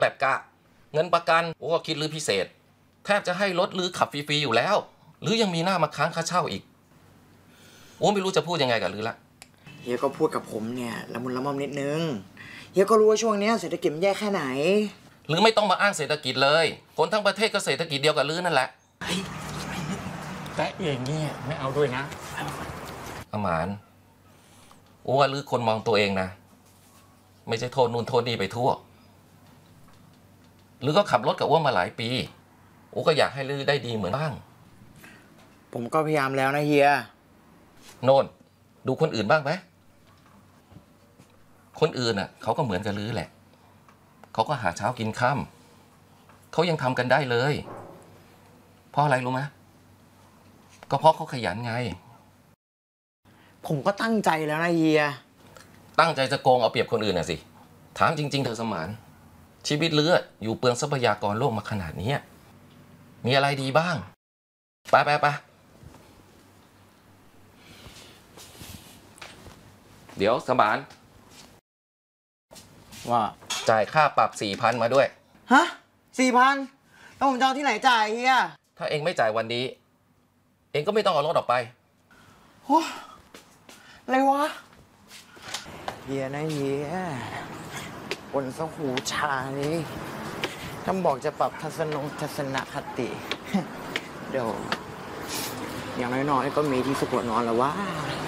แบบกะเงินประกันโอ้คิดหรือพิเศษแทบจะให้รถหรือขับฟรีๆอยู่แล้วหรือยังมีหน้ามาค้างค่าเช่าอีกโอ้ไม่รู้จะพูดยังไงกับหรือละเฮียก็พูดกับผมเนี่ยละมุนละม่อมนิดนึงเฮียก็รู้ว่าช่วงนี้เศรษฐกิจมันแย่แค่ไหนหรือไม่ต้องมาอ้างเศรษฐกิจเลยคนทั้งประเทศก็เศรษฐกิจเดียวกับลือนั่นแหละแต่อย่างนี้ไม่เอาด้วยนะอาหมานโอ้ว่าลือคนมองตัวเองนะไม่ใช่โทษนู่นโทษนี่ไปทั่วหรือก็ขับรถกับอ้วนมาหลายปีโอ้ก็อยากให้ลือได้ดีเหมือนบ้างผมก็พยายามแล้วนะเฮียโน่นดูคนอื่นบ้างไหมคนอื่นน่ะเขาก็เหมือนกับลือแหละเขาก็หาเช้ากินค่ำเขายังทำกันได้เลยเพราะอะไรรู้ไหมก็เพราะเขาขยันไงผมก็ตั้งใจแล้วนะเฮียตั้งใจจะโกงเอาเปรียบคนอื่นน่ะสิถามจริงๆเธอสมานชีวิตเลือดอยู่เปลืองทรัพยากรโลกมาขนาดนี้มีอะไรดีบ้างไปเดี๋ยวสมานว่าจ่ายค่าปรับ 4,000 มาด้วยฮะ 4,000แล้วผมจะเอาที่ไหนจ่ายเฮียถ้าเองไม่จ่ายวันนี้เองก็ไม่ต้องเอารถออกไปโอ้อะไรวะเฮียนะเฮียบนสหูชาเลยท่านบอกจะปรับทัศนคติ เดี๋ยวอย่างน้อยๆก็มีที่สุขนอนแล้ววะ